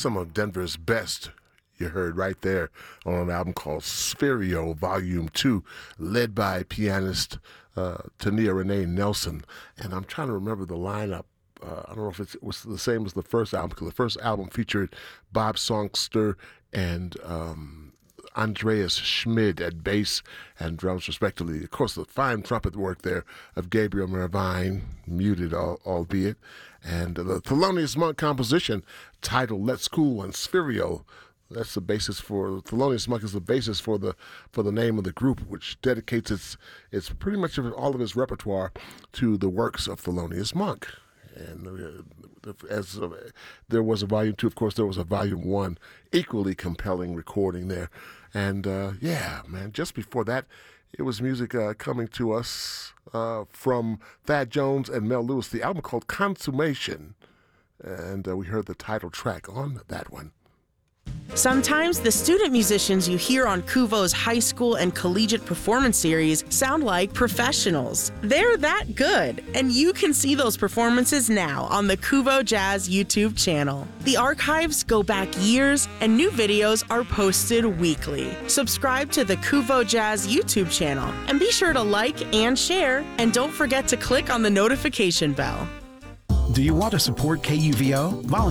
some of Denver's best you heard right there on an album called Spherio Volume 2, led by pianist Tania Renee Nelson. And I'm trying to remember the lineup. I don't know if it was the same as the first album, because the first album featured Bob Songster and Andreas Schmid at bass and drums, respectively. Of course, the fine trumpet work there of Gabriel Mervine, muted albeit, and the Thelonious Monk composition titled "Let's Cool" and Spherio. That's the basis for Thelonious Monk is the basis for the name of the group, which dedicates its pretty much all of its repertoire to the works of Thelonious Monk. And as there was a volume 2, of course, there was a volume 1, equally compelling recording there. And yeah, man, just before that, it was music coming to us from Thad Jones and Mel Lewis, the album called Consummation. And we heard the title track on that one. Sometimes the student musicians you hear on Kuvo's high school and collegiate performance series sound like professionals. They're that good, and you can see those performances now on the Kuvo Jazz YouTube channel. The archives go back years, and new videos are posted weekly. Subscribe to the Kuvo Jazz YouTube channel, and be sure to like and share, and don't forget to click on the notification bell. Do you want to support KUVO? Volunteer